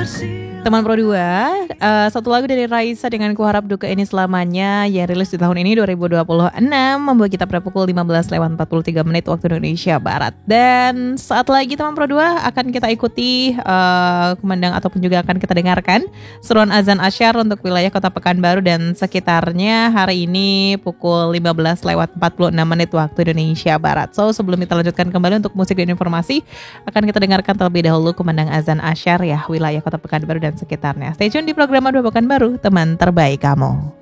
Teman Pro 2, satu lagu dari Raisa dengan Kuharap Duka Ini Selamanya yang rilis di tahun ini 2026 membuat kita pada pukul 15:43 waktu Indonesia Barat. Dan saat lagi teman Pro 2 akan kita ikuti kumandang ataupun juga akan kita dengarkan seruan azan asyar untuk wilayah Kota Pekanbaru dan sekitarnya hari ini pukul 15:46 waktu Indonesia Barat. So sebelum kita lanjutkan kembali untuk musik dan informasi, akan kita dengarkan terlebih dahulu kumandang azan asyar ya wilayah Kota Pekanbaru dan sekitarnya. Stay tune di program Dua Pekanbaru, teman terbaik kamu.